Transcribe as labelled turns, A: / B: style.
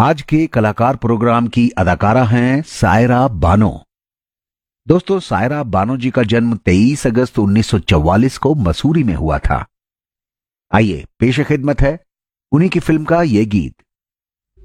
A: आज के कलाकार प्रोग्राम की अदाकारा हैं सायरा बानो। दोस्तों, सायरा बानो जी का जन्म 23 अगस्त 1944 को मसूरी में हुआ था। आइए पेश खिदमत है उन्हीं की फिल्म का ये गीत।